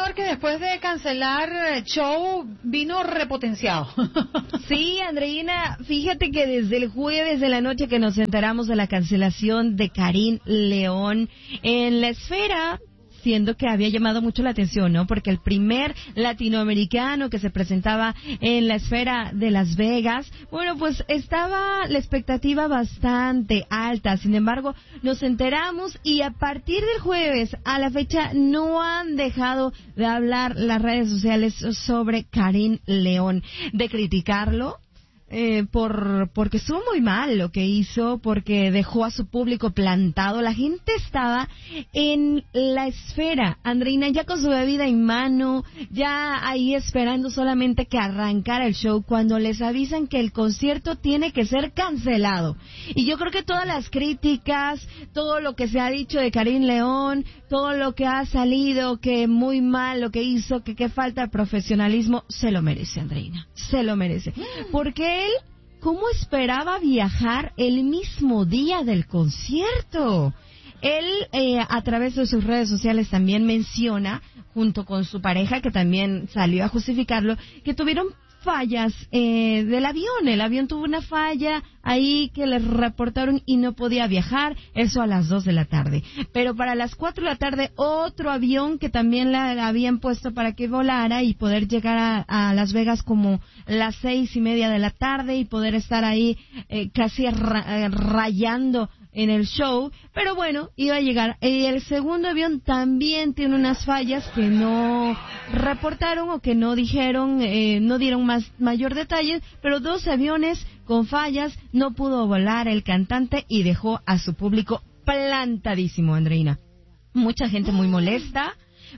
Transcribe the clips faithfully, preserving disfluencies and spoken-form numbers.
que después de cancelar el show vino repotenciado. Sí, Andreina, fíjate que desde el jueves de la noche que nos enteramos de la cancelación de Karim León en la esfera, siendo que había llamado mucho la atención, ¿no? Porque el primer latinoamericano que se presentaba en la esfera de Las Vegas, bueno, pues estaba la expectativa bastante alta. Sin embargo, nos enteramos y a partir del jueves a la fecha no han dejado de hablar las redes sociales sobre Karim León, de criticarlo. Eh, por porque estuvo muy mal lo que hizo, porque dejó a su público plantado. La gente estaba en la esfera, Andreina, ya con su bebida en mano, ya ahí esperando solamente que arrancara el show, cuando les avisan que el concierto tiene que ser cancelado. Y yo creo que todas las críticas, todo lo que se ha dicho de Karim León, todo lo que ha salido, que muy mal lo que hizo, que qué falta de profesionalismo, se lo merece, Andreina, se lo merece. Porque él, ¿cómo esperaba viajar el mismo día del concierto? Él, eh, a través de sus redes sociales también menciona, junto con su pareja, que también salió a justificarlo, que tuvieron fallas eh, del avión. El avión tuvo una falla ahí que les reportaron y no podía viajar, eso a las dos de la tarde. Pero para las cuatro de la tarde, otro avión que también la habían puesto para que volara y poder llegar a, a Las Vegas como las seis y media de la tarde y poder estar ahí eh, casi ra, eh, rayando en el show, pero bueno, iba a llegar. Y el segundo avión también tiene unas fallas que no reportaron o que no dijeron, eh, no dieron más mayor detalle, pero dos aviones con fallas, no pudo volar el cantante y dejó a su público plantadísimo, Andreina. Mucha gente muy molesta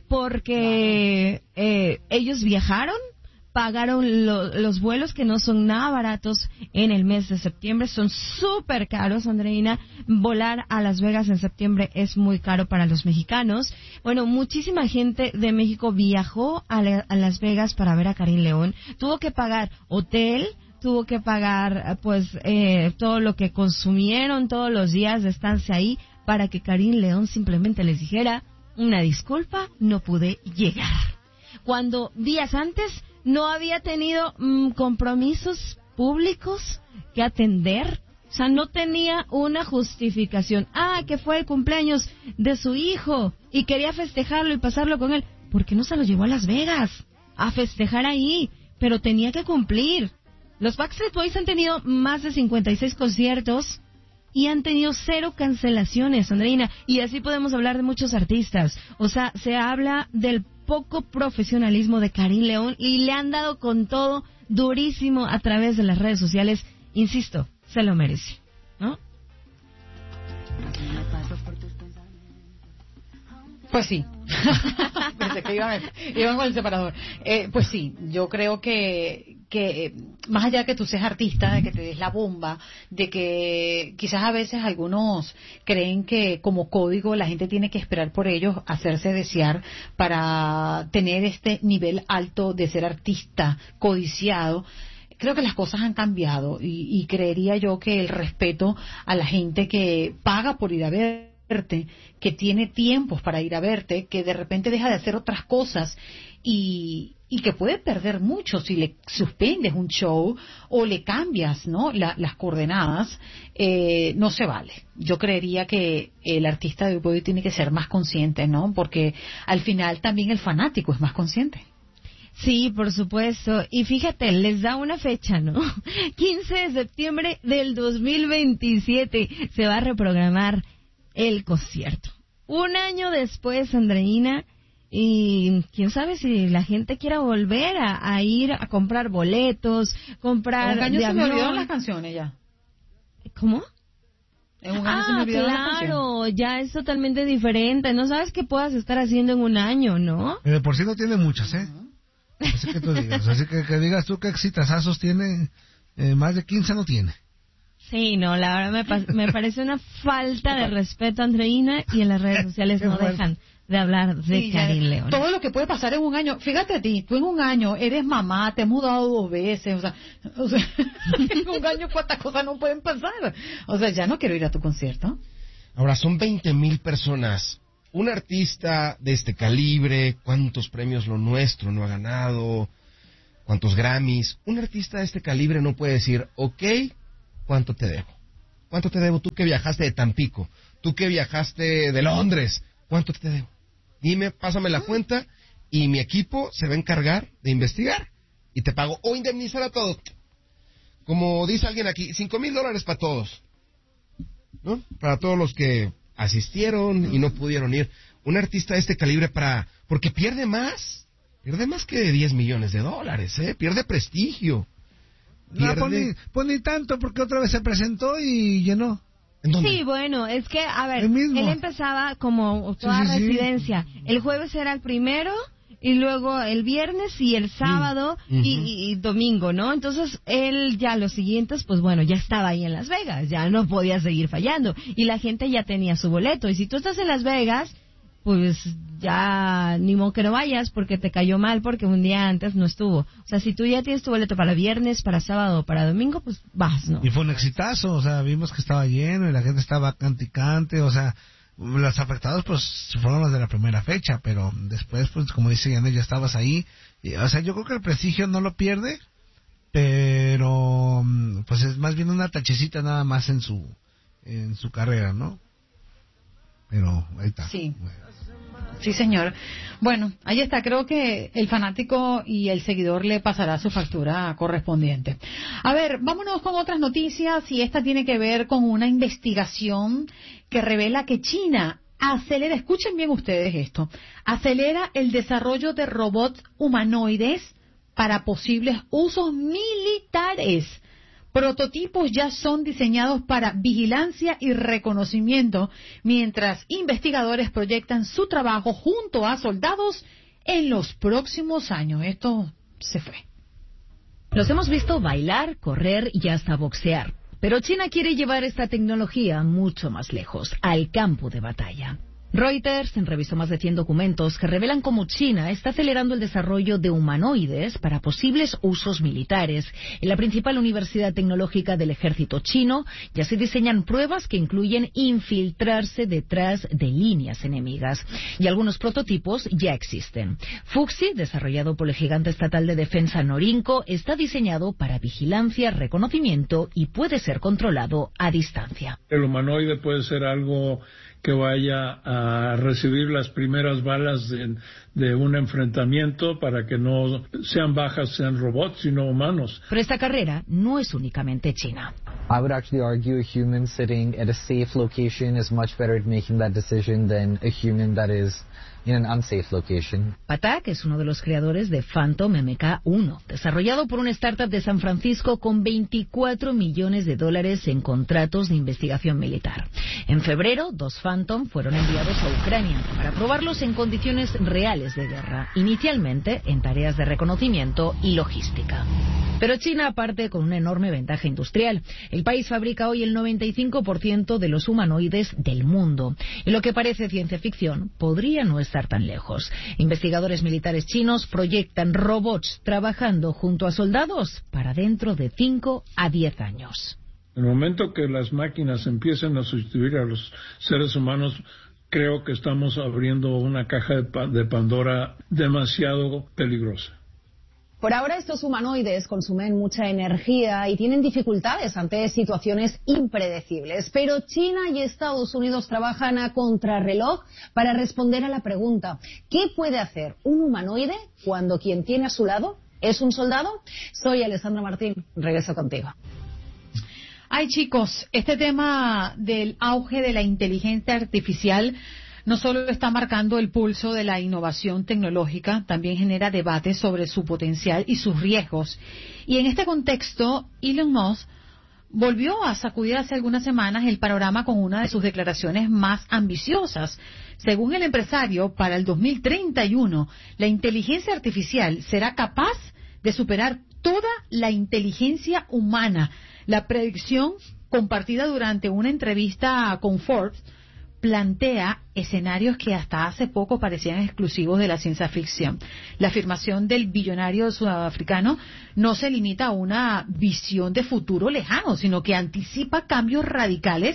porque eh, ellos viajaron, pagaron lo, los vuelos que no son nada baratos en el mes de septiembre, son súper caros, Andreina. Volar a Las Vegas en septiembre es muy caro para los mexicanos. Bueno, muchísima gente de México viajó a, la, a Las Vegas para ver a Karim León. Tuvo que pagar hotel, tuvo que pagar pues eh, todo lo que consumieron todos los días de estancia ahí para que Karim León simplemente les dijera una disculpa, no pude llegar. Cuando días antes no había tenido mmm, compromisos públicos que atender, o sea, no tenía una justificación. Ah, que fue el cumpleaños de su hijo y quería festejarlo y pasarlo con él. ¿Por qué no se lo llevó a Las Vegas a festejar ahí? Pero tenía que cumplir. Los Backstreet Boys han tenido más de cincuenta y seis conciertos y han tenido cero cancelaciones, Andreina, y así podemos hablar de muchos artistas. O sea, se habla del poco profesionalismo de Karim León y le han dado con todo durísimo a través de las redes sociales. Insisto, se lo merece, ¿no? Pues sí. Pensé que iban, iban con el separador. Eh, pues sí, yo creo que, que eh, más allá de que tú seas artista, de que te des la bomba, de que quizás a veces algunos creen que como código la gente tiene que esperar por ellos, hacerse desear para tener este nivel alto de ser artista codiciado. Creo que las cosas han cambiado y, y creería yo que el respeto a la gente que paga por ir a ver, que tiene tiempos para ir a verte, que de repente deja de hacer otras cosas y, y que puede perder mucho si le suspendes un show o le cambias, ¿no?, La, las coordenadas, eh, no se vale. Yo creería que el artista de hoy tiene que ser más consciente, ¿no?, porque al final también el fanático es más consciente. Sí, por supuesto. Y fíjate, les da una fecha, ¿no? quince de septiembre del dos mil veintisiete se va a reprogramar el concierto. Un año después, Andreina, y quién sabe si la gente quiera volver a, a ir a comprar boletos, comprar un año de se me avión. olvidaron las canciones ya. ¿Cómo? En un año ah, se me olvidaron las canciones. Claro, ya es totalmente diferente. No sabes qué puedas estar haciendo en un año, ¿no? Y de por sí no tiene muchas, ¿eh? Así que tú digas, así que, que digas tú que exitazazos tiene, eh, más de quince no tiene. Sí, no, la verdad me, pa- me parece una falta de respeto, Andreina, y en las redes sociales no dejan de hablar de Sí, Karim León. Todo lo que puede pasar en un año. Fíjate a ti, tú en un año eres mamá, te has mudado dos veces, o sea, o sea en un año cuántas cosas no pueden pasar. O sea, ya no quiero ir a tu concierto. Ahora, son veinte mil personas un artista de este calibre, ¿cuántos premios Lo Nuestro no ha ganado? ¿Cuántos Grammys? Un artista de este calibre no puede decir, ok, ¿cuánto te debo? ¿Cuánto te debo? Tú que viajaste de Tampico, tú que viajaste de Londres, ¿cuánto te debo? Dime, pásame la cuenta y mi equipo se va a encargar de investigar y te pago o indemnizar a todos. Como dice alguien aquí, cinco mil dólares para todos, ¿no? Para todos los que asistieron y no pudieron ir. Un artista de este calibre para... porque pierde más, pierde más que diez millones de dólares, ¿eh? Pierde prestigio. Pierde... No, pues ni, pues ni tanto, porque otra vez se presentó y llenó. Sí, bueno, es que, a ver, él empezaba como toda sí, sí, residencia. Sí. El jueves era el primero, y luego el viernes y el sábado sí. uh-huh. y, y domingo, ¿no? Entonces, él ya los siguientes, pues bueno, ya estaba ahí en Las Vegas, ya no podía seguir fallando. Y la gente ya tenía su boleto. Y si tú estás en Las Vegas, pues ya ni modo que no vayas porque te cayó mal porque un día antes no estuvo. O sea, si tú ya tienes tu boleto para viernes, para sábado, para domingo, pues vas, ¿no? Y fue un exitazo, o sea, vimos que estaba lleno y la gente estaba canticante, o sea, los afectados pues fueron los de la primera fecha, pero después, pues como dice Janet, ya estabas ahí. Y, o sea, yo creo que el prestigio no lo pierde, pero pues es más bien una tachecita nada más en su en su carrera, ¿no? Pero ahí está. Sí. Sí, señor. Bueno, ahí está. Creo que el fanático y el seguidor le pasará su factura correspondiente. A ver, vámonos con otras noticias y esta tiene que ver con una investigación que revela que China acelera, escuchen bien ustedes esto, acelera el desarrollo de robots humanoides para posibles usos militares. Prototipos ya son diseñados para vigilancia y reconocimiento, mientras investigadores proyectan su trabajo junto a soldados en los próximos años. Esto se fue. Los hemos visto bailar, correr y hasta boxear. Pero China quiere llevar esta tecnología mucho más lejos, al campo de batalla. Reuters revisó más de cien documentos que revelan cómo China está acelerando el desarrollo de humanoides para posibles usos militares. En la principal universidad tecnológica del ejército chino ya se diseñan pruebas que incluyen infiltrarse detrás de líneas enemigas. Y algunos prototipos ya existen. Fuxi, desarrollado por el gigante estatal de defensa Norinco, está diseñado para vigilancia, reconocimiento y puede ser controlado a distancia. El humanoide puede ser algo que vaya a recibir las primeras balas de, de un enfrentamiento para que no sean bajas, sean robots, sino humanos. Pero esta carrera no es únicamente China. I would actually argue a human sitting at a safe location is much better at making that decision than a human that is in an unsafe location. Patak es uno de los creadores de Phantom M K uno, desarrollado por una startup de San Francisco con veinticuatro millones de dólares en contratos de investigación militar. En febrero, dos Phantom fueron enviados a Ucrania para probarlos en condiciones reales de guerra, inicialmente en tareas de reconocimiento y logística. Pero China parte con una enorme ventaja industrial. El país fabrica hoy el noventa y cinco por ciento de los humanoides del mundo. Y lo que parece ciencia ficción podría no estar tan lejos. Investigadores militares chinos proyectan robots trabajando junto a soldados para dentro de cinco a diez años. En el momento que las máquinas empiecen a sustituir a los seres humanos, creo que estamos abriendo una caja de, pa- de Pandora demasiado peligrosa. Por ahora estos humanoides consumen mucha energía y tienen dificultades ante situaciones impredecibles. Pero China y Estados Unidos trabajan a contrarreloj para responder a la pregunta: ¿qué puede hacer un humanoide cuando quien tiene a su lado es un soldado? Soy Alessandra Martín, regreso contigo. Ay, chicos, este tema del auge de la inteligencia artificial no solo está marcando el pulso de la innovación tecnológica, también genera debates sobre su potencial y sus riesgos. Y en este contexto, Elon Musk volvió a sacudir hace algunas semanas el panorama con una de sus declaraciones más ambiciosas. Según el empresario, para el dos mil treinta y uno, la inteligencia artificial será capaz de superar toda la inteligencia humana. La predicción, compartida durante una entrevista con Forbes, plantea escenarios que hasta hace poco parecían exclusivos de la ciencia ficción. La afirmación del billonario sudafricano no se limita a una visión de futuro lejano, sino que anticipa cambios radicales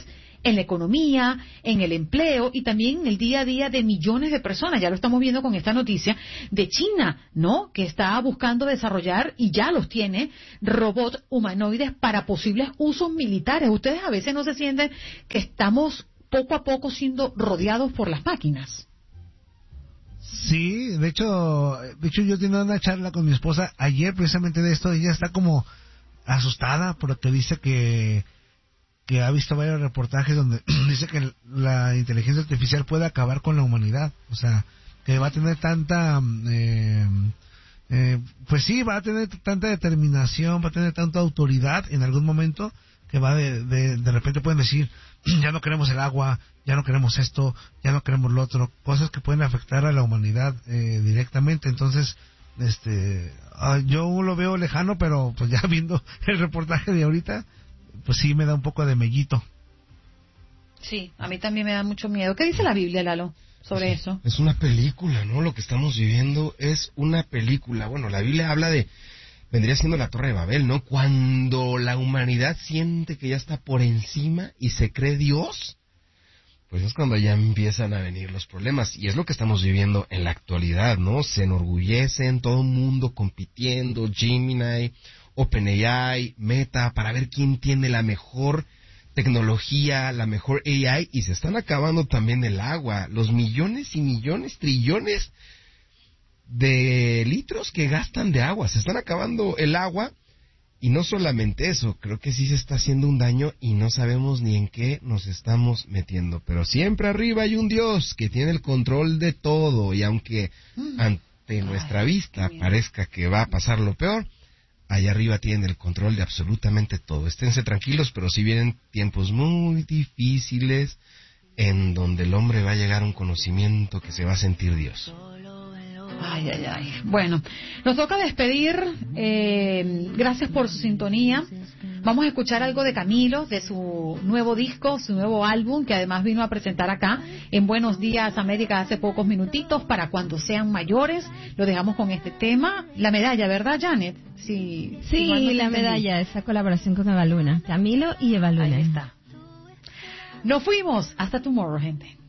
en la economía, en el empleo y también en el día a día de millones de personas. Ya lo estamos viendo con esta noticia de China, ¿no? Que está buscando desarrollar y ya los tiene robots humanoides para posibles usos militares. Ustedes a veces no se sienten que estamos poco a poco siendo rodeados por las máquinas. Sí, de hecho, de hecho yo tenía una charla con mi esposa ayer precisamente de esto. Ella está como asustada porque dice que que ha visto varios reportajes donde dice que la inteligencia artificial puede acabar con la humanidad. O sea, que va a tener tanta eh, eh, pues sí, va a tener tanta determinación, va a tener tanta autoridad en algún momento que va de, de, de repente pueden decir, ya no queremos el agua, ya no queremos esto, ya no queremos lo otro, cosas que pueden afectar a la humanidad eh, directamente. Entonces, este, uh, yo lo veo lejano, pero pues ya viendo el reportaje de ahorita, pues sí me da un poco de mellito. Sí, a mí también me da mucho miedo. ¿Qué dice la Biblia, Lalo, sobre es, eso? Es una película, ¿no? Lo que estamos viviendo es una película. Bueno, la Biblia habla de, vendría siendo la Torre de Babel, ¿no? Cuando la humanidad siente que ya está por encima y se cree Dios, pues es cuando ya empiezan a venir los problemas. Y es lo que estamos viviendo en la actualidad, ¿no? Se enorgullecen, todo el mundo compitiendo, Gemini, OpenAI, Meta, para ver quién tiene la mejor tecnología, la mejor A I, y se están acabando también el agua, los millones y millones, trillones de litros que gastan de agua, se están acabando el agua, y no solamente eso, creo que sí se está haciendo un daño y no sabemos ni en qué nos estamos metiendo, pero siempre arriba hay un Dios que tiene el control de todo, y aunque mm. ante nuestra Ay, vista parezca que va a pasar lo peor, allá arriba tienen el control de absolutamente todo. Esténse tranquilos, pero sí vienen tiempos muy difíciles en donde el hombre va a llegar a un conocimiento que se va a sentir Dios. Ay, ay, ay. Bueno, nos toca despedir. Eh, gracias por su sintonía. Vamos a escuchar algo de Camilo, de su nuevo disco, su nuevo álbum, que además vino a presentar acá en Buenos Días América hace pocos minutitos, para cuando sean mayores. Lo dejamos con este tema. La medalla, ¿verdad, Janet? Sí, sí, no la medalla, esa colaboración con Eva Luna. Camilo y Eva Luna. Ahí está. Nos fuimos. Hasta tomorrow, gente.